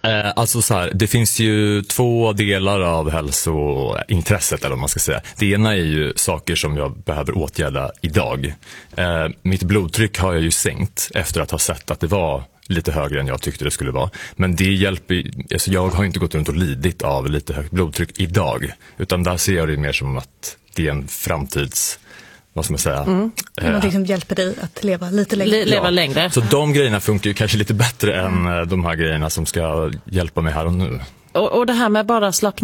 Alltså så här, det finns ju 2 delar av hälsointresset, eller vad man ska säga. Det ena är ju saker som jag behöver åtgärda idag. Mitt blodtryck har jag ju sänkt efter att ha sett att det var lite högre än jag tyckte det skulle vara. Men det hjälper, alltså jag har inte gått runt och lidit av lite högt blodtryck idag. Utan där ser jag det mer som att det är en framtids... vad ska man säga? Någonting som hjälper dig att leva lite längre. Leva längre. Så de grejerna funkar ju kanske lite bättre än de här grejerna som ska hjälpa mig här och nu. Och det här med bara slappna